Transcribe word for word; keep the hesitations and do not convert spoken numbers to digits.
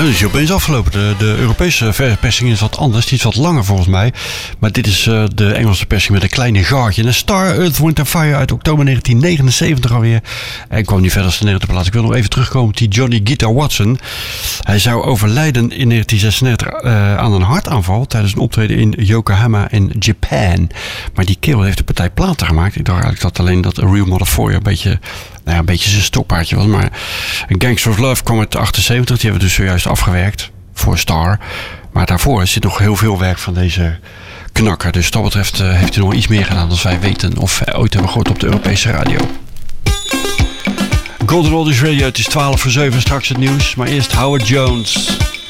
Nou, dat is opeens afgelopen. De, de Europese persing is wat anders. Die is wat langer volgens mij. Maar dit is uh, de Engelse persing met een kleine gaatje. Een Star, Earth, Wind and Fire uit oktober negentien negenenzeventig alweer. En kwam niet verder als de negentiende plaats. Ik wil nog even terugkomen op die Johnny Guitar Watson. Hij zou overlijden in negentien zesennegentig uh, aan een hartaanval tijdens een optreden in Yokohama in Japan. Maar die kerel heeft de partij platen gemaakt. Ik dacht eigenlijk dat alleen dat A Real Mother For You een beetje... Nou ja, een beetje zijn stokpaardje was. Maar Gangster of Love kwam uit achtenzeventig. Die hebben we dus zojuist afgewerkt voor Star. Maar daarvoor zit nog heel veel werk van deze knakker. Dus dat betreft uh, heeft hij nog iets meer gedaan dan wij weten. Of uh, ooit hebben gehoord op de Europese radio. Golden Oldies Radio, het is twaalf voor zeven. Straks het nieuws. Maar eerst Howard Jones.